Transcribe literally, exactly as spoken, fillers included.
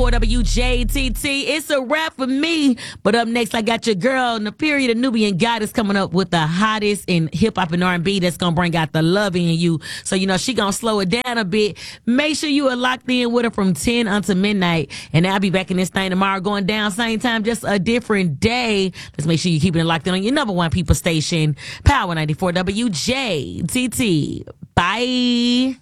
ninety-four W J T T. It's a wrap for me. But up next, I got your girl, Napiri, the Nubian Goddess, coming up with the hottest in hip hop and R and B that's gonna bring out the love in you. So you know she gonna slow it down a bit. Make sure you are locked in with her from ten until midnight, and I'll be back in this thing tomorrow, going down same time, just a different day. Let's make sure you're keeping it locked in on your number one people station, Power ninety-four W J T T. Bye.